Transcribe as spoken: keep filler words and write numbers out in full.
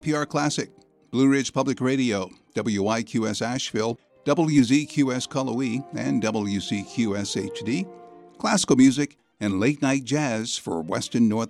P R Classic, Blue Ridge Public Radio, W I Q S Asheville, W Z Q S Cullowhee, and W C Q S H D, classical music and late-night jazz for Western North